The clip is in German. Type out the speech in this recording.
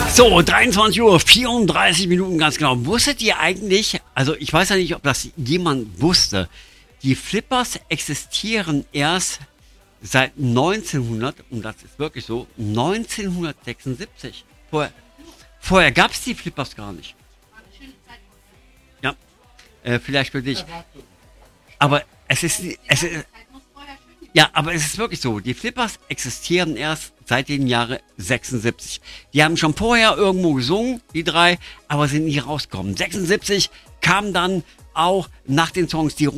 So, 23 Uhr, 34 Minuten ganz genau. Wusstet ihr eigentlich, also ich weiß ja nicht, ob das jemand wusste, die Flippers existieren erst seit 1900, und das ist wirklich so, 1976. Vorher gab es die Flippers gar nicht. Ja, vielleicht für dich. Aber es ist wirklich so. Die Flippers existieren erst seit dem Jahre 76. Die haben schon vorher irgendwo gesungen, die drei, aber sind nie rausgekommen. 76 kam dann auch nach den Songs die